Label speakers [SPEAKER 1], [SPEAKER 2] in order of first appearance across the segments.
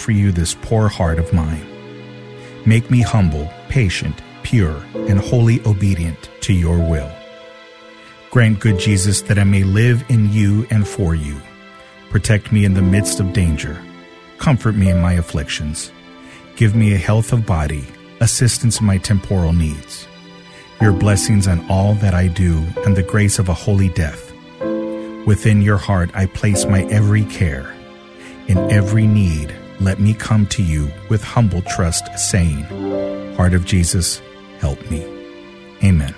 [SPEAKER 1] offer you this poor heart of mine. Make me humble, patient, pure, and wholly obedient to your will. Grant, good Jesus, that I may live in you and for you. Protect me in the midst of danger. Comfort me in my afflictions. Give me a health of body, assistance in my temporal needs. Your blessings on all that I do, and the grace of a holy death. Within your heart I place my every care. In every need, let me come to you with humble trust, saying, Heart of Jesus, help me. Amen.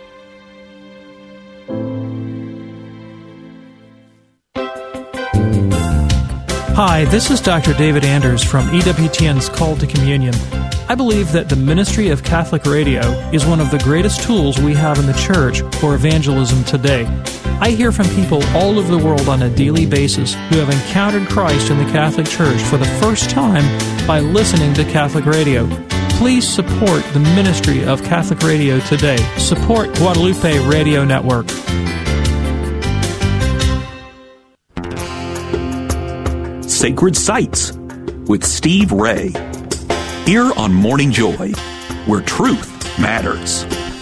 [SPEAKER 2] Hi, this is Dr. David Anders from EWTN's Call to Communion. I believe that the ministry of Catholic radio is one of the greatest tools we have in the church for evangelism today. I hear from people all over the world on a daily basis who have encountered Christ in the Catholic Church for the first time by listening to Catholic radio. Please support the ministry of Catholic radio today. Support Guadalupe Radio Network.
[SPEAKER 3] Sacred Sites with Steve Ray. Here on Morning Joy, where truth matters.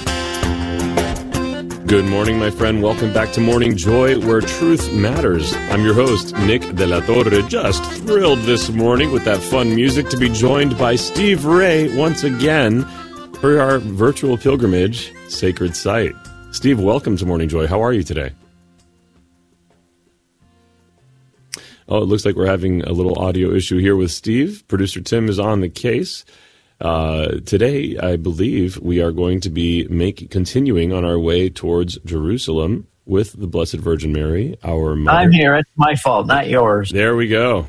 [SPEAKER 4] Good morning, my friend. Welcome back to Morning Joy, where truth matters. I'm your host, Nick De La Torre. Just thrilled this morning with that fun music to be joined by Steve Ray once again for our virtual pilgrimage, Sacred Site. Steve, welcome to Morning Joy. How are you today? Oh, it looks like we're having a little audio issue here with Steve. Producer Tim is on the case. Today, I believe we are going to be continuing on our way towards Jerusalem with the Blessed Virgin Mary, our mother.
[SPEAKER 5] I'm here. It's my fault, not yours.
[SPEAKER 4] There we go.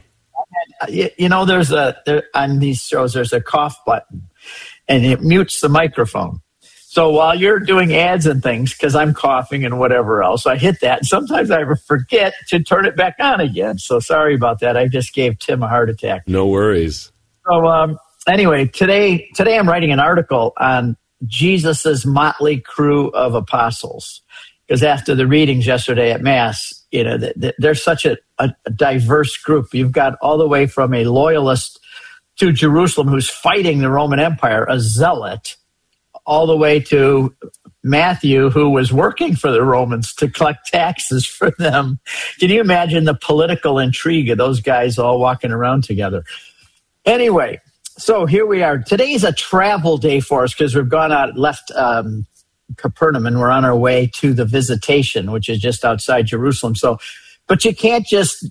[SPEAKER 5] You know, on these shows, there's a cough button, and it mutes the microphone. So while you're doing ads and things, because I'm coughing and whatever else, I hit that. And sometimes I forget to turn it back on again. So sorry about that. I just gave Tim a heart attack.
[SPEAKER 4] No worries.
[SPEAKER 5] So anyway, today I'm writing an article on Jesus's motley crew of apostles. Because after the readings yesterday at Mass, you know, they're such a diverse group. You've got all the way from a loyalist to Jerusalem who's fighting the Roman Empire, a zealot, all the way to Matthew, who was working for the Romans to collect taxes for them. Can you imagine the political intrigue of those guys all walking around together? Anyway, so here we are. Today is a travel day for us because we've left Capernaum, and we're on our way to the Visitation, which is just outside Jerusalem. So, but you can't just,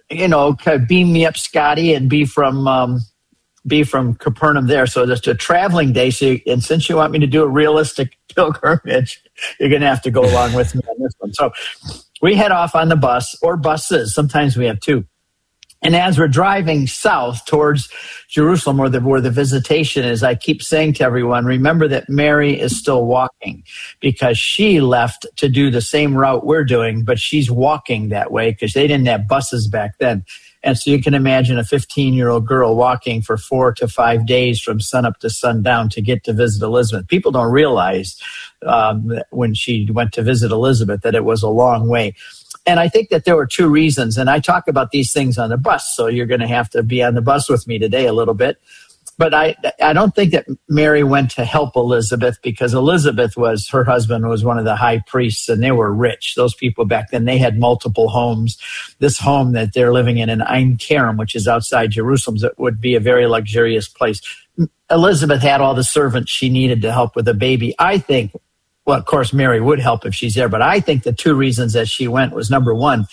[SPEAKER 5] beam me up, Scotty, and be from Capernaum there. So it's a traveling day. And since you want me to do a realistic pilgrimage, you're going to have to go along with me on this one. So we head off on the bus or buses. Sometimes we have two. And as we're driving south towards Jerusalem, where the Visitation is, I keep saying to everyone, remember that Mary is still walking because she left to do the same route we're doing, but she's walking that way because they didn't have buses back then. And so you can imagine a 15-year-old girl walking for 4 to 5 days from sunup to sundown to get to visit Elizabeth. People don't realize when she went to visit Elizabeth that it was a long way. And I think that there were two reasons. And I talk about these things on the bus, so you're going to have to be on the bus with me today a little bit. But I don't think that Mary went to help Elizabeth because her husband was one of the high priests, and they were rich. Those people back then, they had multiple homes. This home that they're living in Ein Kerem, which is outside Jerusalem, would be a very luxurious place. Elizabeth had all the servants she needed to help with the baby. I think, well, of course, Mary would help if she's there, but I think the two reasons that she went was, number one,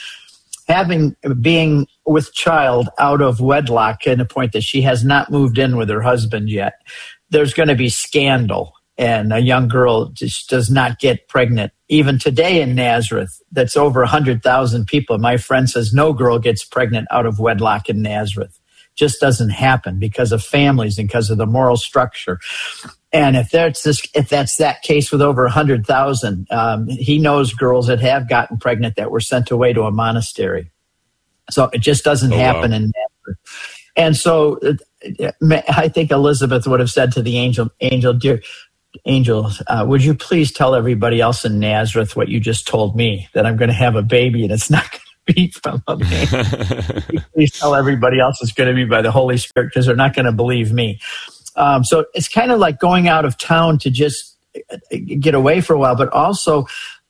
[SPEAKER 5] being with child out of wedlock to the point that she has not moved in with her husband yet. There's going to be scandal, and a young girl just does not get pregnant. Even today in Nazareth, that's over 100,000 people. My friend says no girl gets pregnant out of wedlock in Nazareth. Just doesn't happen because of families and because of the moral structure. And if that's that case with over 100,000, he knows girls that have gotten pregnant that were sent away to a monastery. So it just doesn't happen in Nazareth. And so I think Elizabeth would have said to the angel, dear angel, would you please tell everybody else in Nazareth what you just told me, that I'm going to have a baby and it's not going to be from a man. Please tell everybody else it's going to be by the Holy Spirit, because they're not going to believe me. So it's kind of like going out of town to just get away for a while, but also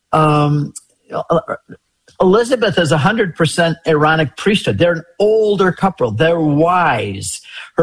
[SPEAKER 5] Elizabeth is 100% Aaronic priesthood. They're an older couple. They're wise.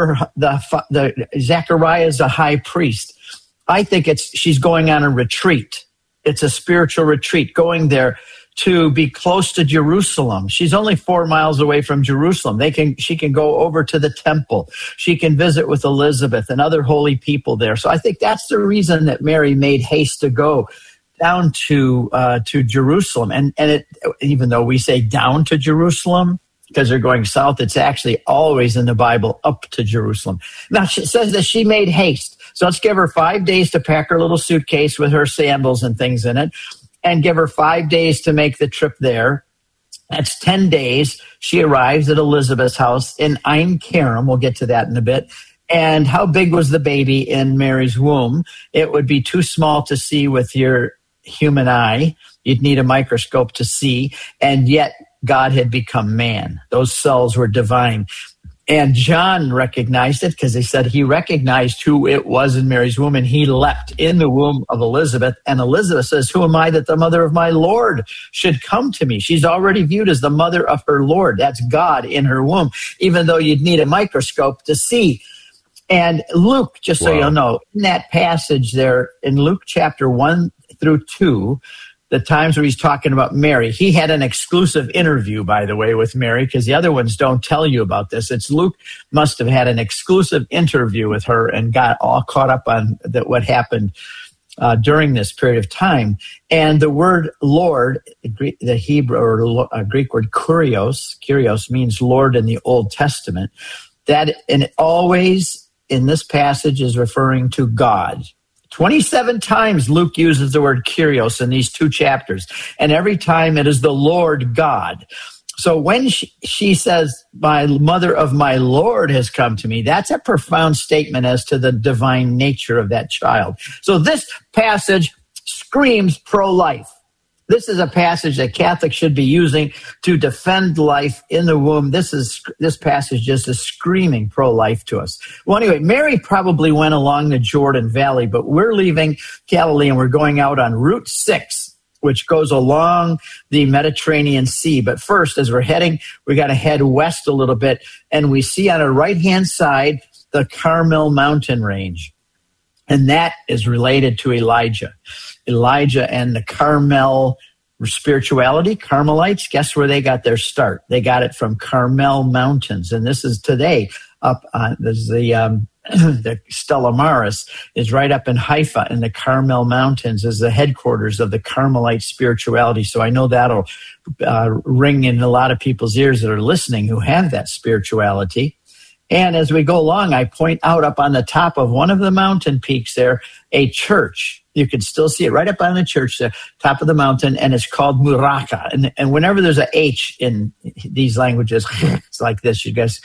[SPEAKER 5] The Zechariah is a high priest. I think she's going on a retreat. It's a spiritual retreat, going there to be close to Jerusalem. She's only 4 miles away from Jerusalem. She can go over to the temple. She can visit with Elizabeth and other holy people there. So I think that's the reason that Mary made haste to go down to Jerusalem. And it, even though we say down to Jerusalem, because they're going south, it's actually always in the Bible up to Jerusalem. Now, she says that she made haste. So let's give her 5 days to pack her little suitcase with her sandals and things in it, and give her 5 days to make the trip there. That's 10 days. She arrives at Elizabeth's house in Ein Kerem. We'll get to that in a bit. And how big was the baby in Mary's womb? It would be too small to see with your human eye. You'd need a microscope to see. And yet God had become man. Those cells were divine. And John recognized it, because they said he recognized who it was in Mary's womb, and he leapt in the womb of Elizabeth. And Elizabeth says, "Who am I that the mother of my Lord should come to me?" She's already viewed as the mother of her Lord. That's God in her womb, even though you'd need a microscope to see. And Luke, just so you'll know, in that passage there, in Luke chapter 1 through 2, the times where he's talking about Mary, he had an exclusive interview, by the way, with Mary, because the other ones don't tell you about this. It's Luke must have had an exclusive interview with her and got all caught up on what happened during this period of time. And the word Lord, the Hebrew or Greek word kurios means Lord in the Old Testament. And it always in this passage is referring to God. 27 times Luke uses the word kurios in these 2 chapters, and every time it is the Lord God. So when she says, "My mother of my Lord has come to me," that's a profound statement as to the divine nature of that child. So this passage screams pro-life. This is a passage that Catholics should be using to defend life in the womb. This passage just is screaming pro-life to us. Well, anyway, Mary probably went along the Jordan Valley, but we're leaving Galilee and we're going out on Route 6, which goes along the Mediterranean Sea. But first, as we're heading, we got to head west a little bit, and we see on our right-hand side the Carmel mountain range. And that is related to Elijah. Elijah and the Carmel spirituality, Carmelites, guess where they got their start? They got it from Carmel Mountains. And this is today up on the Stella Maris is right up in Haifa, in the Carmel Mountains is the headquarters of the Carmelite spirituality. So I know that'll ring in a lot of people's ears that are listening who have that spirituality. And as we go along, I point out up on the top of one of the mountain peaks there, a church. You can still see it right up on the church, the top of the mountain, and it's called Muraka. And whenever there's a H in these languages, it's like this, you guys,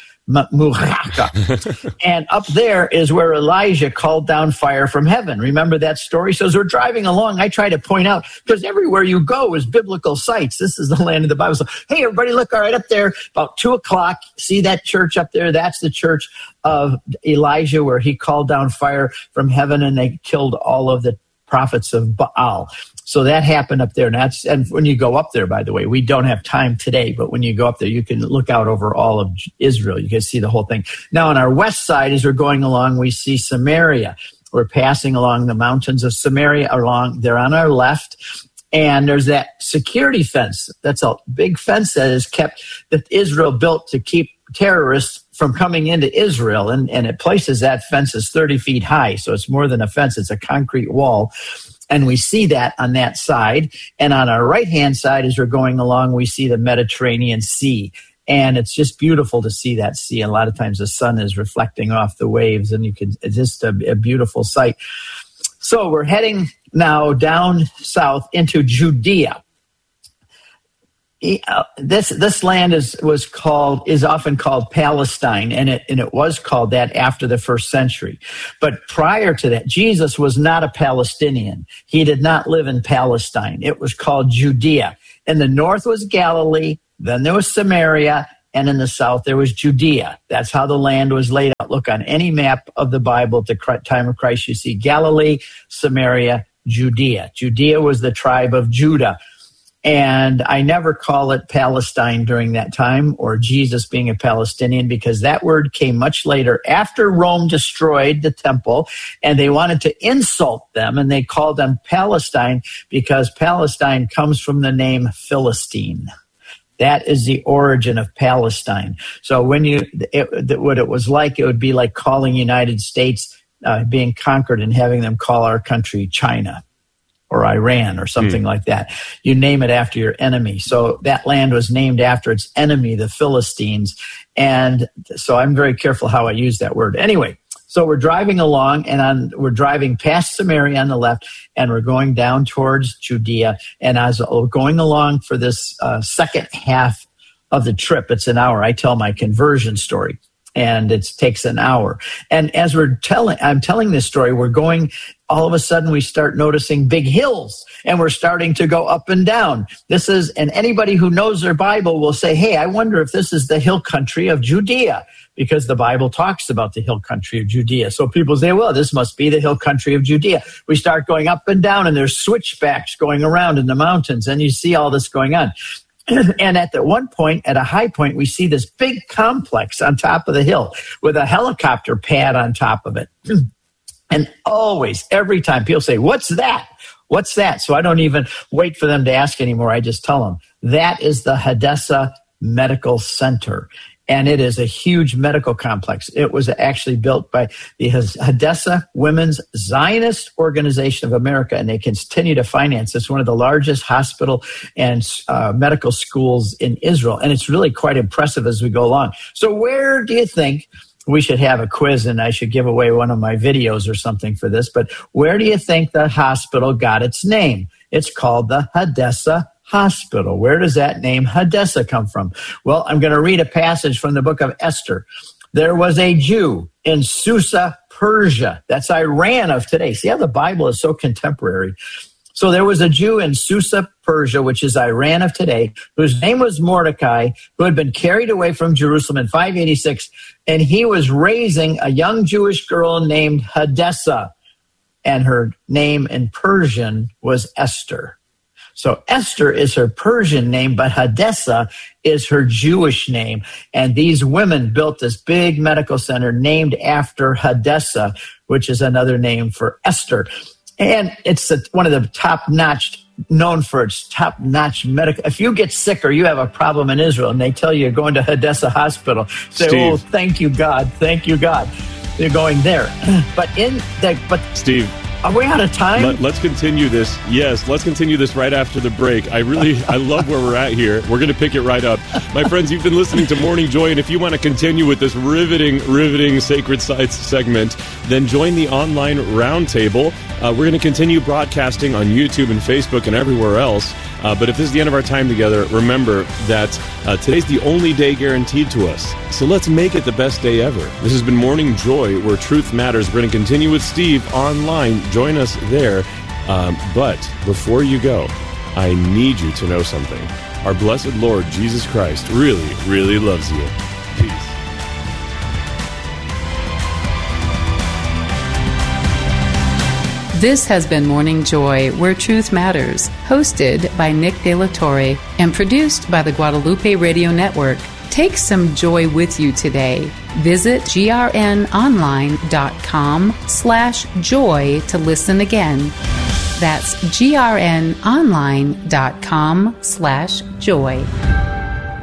[SPEAKER 5] Muraka. And up there is where Elijah called down fire from heaven. Remember that story? So as we're driving along, I try to point out, because everywhere you go is biblical sites. This is the land of the Bible. So, hey, everybody, look, all right, up there, about 2:00, see that church up there? That's the church of Elijah, where he called down fire from heaven and they killed all of the prophets of Baal. So that happened up there. And when you go up there, by the way, we don't have time today, but when you go up there, you can look out over all of Israel. You can see the whole thing. Now, on our west side, as we're going along, we see Samaria. We're passing along the mountains of Samaria. They're on our left. And there's that security fence. That's a big fence that Israel built to keep terrorists from coming into Israel. And it places that fence is 30 feet high. So it's more than a fence. It's a concrete wall. And we see that on that side. And on our right-hand side, as we're going along, we see the Mediterranean Sea. And it's just beautiful to see that sea. And a lot of times the sun is reflecting off the waves, and it's just a beautiful sight. So we're heading now down south into Judea. This land is often called Palestine, and it was called that after the 1st century. But prior to that, Jesus was not a Palestinian. He did not live in Palestine. It was called Judea. In the north was Galilee. Then there was Samaria, and in the south there was Judea. That's how the land was laid out. Look on any map of the Bible at the time of Christ, you see Galilee, Samaria, Judea. Judea was the tribe of Judah. And I never call it Palestine during that time, or Jesus being a Palestinian, because that word came much later after Rome destroyed the temple, and they wanted to insult them, and they called them Palestine because Palestine comes from the name Philistine. That is the origin of Palestine. So when what it was like, it would be like calling United States being conquered and having them call our country China or Iran or something like that. You name it after your enemy. So that land was named after its enemy, the Philistines. And so I'm very careful how I use that word. Anyway, so we're driving along, and we're driving past Samaria on the left, and we're going down towards Judea. And as we're going along for this second half of the trip, it's an hour. I tell my conversion story, and it takes an hour. And as I'm telling this story, we're going, all of a sudden we start noticing big hills, and we're starting to go up and down. And anybody who knows their Bible will say, hey, I wonder if this is the hill country of Judea, because the Bible talks about the hill country of Judea. So people say, well, this must be the hill country of Judea. We start going up and down, and there's switchbacks going around in the mountains, and you see all this going on. And at one point, at a high point, we see this big complex on top of the hill with a helicopter pad on top of it. And always, every time, people say, what's that? What's that? So I don't even wait for them to ask anymore. I just tell them, that is the Hadassah Medical Center. And it is a huge medical complex. It was actually built by the Hadassah Women's Zionist Organization of America, and they continue to finance. It's one of the largest hospital and medical schools in Israel, and it's really quite impressive as we go along. So where do you think we should have a quiz, and I should give away one of my videos or something for this, but where do you think the hospital got its name? It's called the Hadassah Hospital. Where does that name Hadassah come from? Well, I'm going to read a passage from the book of Esther. There was a Jew in Susa, Persia. That's Iran of today. See how the Bible is so contemporary. So there was a Jew in Susa, Persia, which is Iran of today, whose name was Mordecai, who had been carried away from Jerusalem in 586, and he was raising a young Jewish girl named Hadassah, and her name in Persian was Esther. So Esther is her Persian name, but Hadassah is her Jewish name. And these women built this big medical center named after Hadassah, which is another name for Esther. And it's one of the top-notch, known for its top-notch medical. If you get sick or you have a problem in Israel and they tell you you're going to Hadassah Hospital, say,
[SPEAKER 4] Steve.
[SPEAKER 5] oh, thank you, God. Thank you, God. You're going there. But
[SPEAKER 4] Steve,
[SPEAKER 5] are we out of time?
[SPEAKER 4] Let's continue this. Yes, let's continue this right after the break. I love where we're at here. We're going to pick it right up. My friends, you've been listening to Morning Joy, and if you want to continue with this riveting Sacred Sites segment, then join the online roundtable. We're going to continue broadcasting on YouTube and Facebook and everywhere else. But if this is the end of our time together, remember that today's the only day guaranteed to us. So let's make it the best day ever. This has been Morning Joy, where truth matters. We're going to continue with Steve online. Join us there. But before you go, I need you to know something. Our blessed Lord Jesus Christ really, really loves you. Peace.
[SPEAKER 6] This has been Morning Joy, where truth matters, hosted by Nick De La Torre and produced by the Guadalupe Radio Network. Take some joy with you today. Visit grnonline.com/joy to listen again. That's grnonline.com/joy.